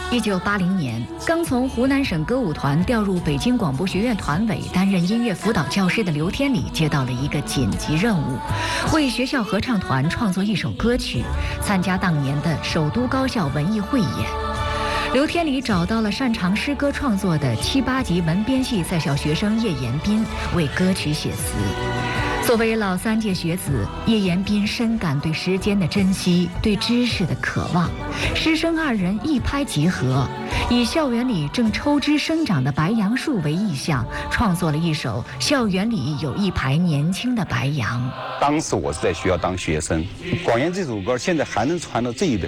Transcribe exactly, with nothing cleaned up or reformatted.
一九八零年，刚从湖南省歌舞团调入北京广播学院团委，担任音乐辅导教师的刘天礼接到了一个紧急任务，为学校合唱团创作一首歌曲，参加当年的首都高校文艺汇演。刘天礼找到了擅长诗歌创作的七八级文编系在校学生叶延斌，为歌曲写词。作为老三届学子，叶延斌深感对时间的珍惜，对知识的渴望。师生二人一拍即合，以校园里正抽枝生长的白杨树为意象，创作了一首《校园里有一排年轻的白杨》。 当时我是在学校当学生，《广元》这首歌现在还能传到这一代，